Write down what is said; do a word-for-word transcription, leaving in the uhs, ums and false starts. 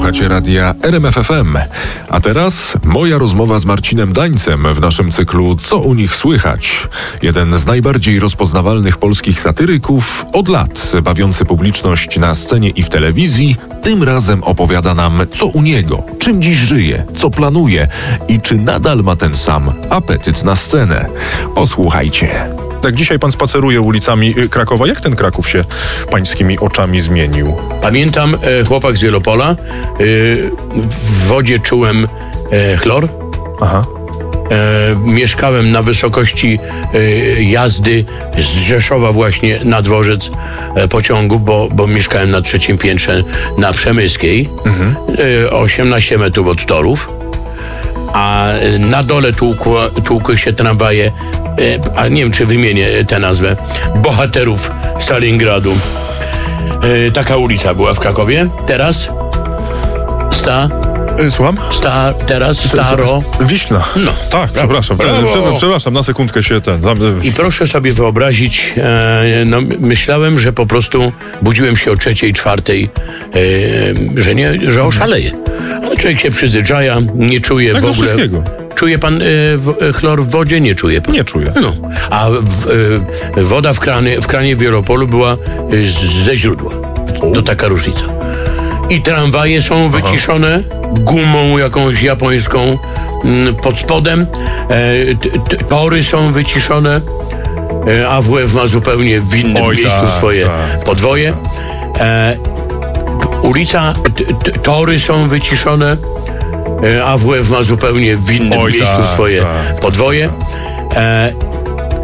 Słuchacie radia R M F F M. A teraz moja rozmowa z Marcinem Dańcem w naszym cyklu Co u nich słychać? Jeden z najbardziej rozpoznawalnych polskich satyryków od lat, bawiący publiczność na scenie i w telewizji, tym razem opowiada nam, co u niego, czym dziś żyje, co planuje i czy nadal ma ten sam apetyt na scenę. Posłuchajcie. Tak, dzisiaj pan spaceruje ulicami Krakowa. Jak ten Kraków się pańskimi oczami zmienił? Pamiętam, e, chłopak z Wielopola, e, w wodzie czułem e, chlor. Aha. E, mieszkałem na wysokości e, jazdy z Rzeszowa właśnie na dworzec e, pociągu, bo, bo mieszkałem na trzecim piętrze na Przemyskiej, mhm. e, osiemnaście metrów od torów, a na dole tłukło, tłukły się tramwaje, e, a nie wiem, czy wymienię tę nazwę, bohaterów Stalingradu. E, taka ulica była w Krakowie. Teraz sta... Słucham? Sta, teraz staro... Wiśla. No. Tak, przepraszam. Przepraszam, przepraszam, na sekundkę się ten... I proszę sobie wyobrazić, e, no, myślałem, że po prostu budziłem się o trzeciej, czwartej, e, że nie, że oszaleję. Ale człowiek się przyzwyczaja, nie czuje Jak w ogóle... wszystkiego. Czuje pan e, w, e, chlor w wodzie? Nie czuje pan? Nie czuję. No. A w, e, woda w kranie, w kranie w Wielopolu była e, z, ze źródła. To taka różnica. I tramwaje są wyciszone gumą jakąś japońską m, pod spodem. E, t, t, tory są wyciszone. E, A W F ma zupełnie w innym Oj, miejscu tak, swoje tak, podwoje. E, ulica, t, t, tory są wyciszone. E, A W F ma zupełnie w innym Oj, miejscu tak, swoje tak, podwoje. E,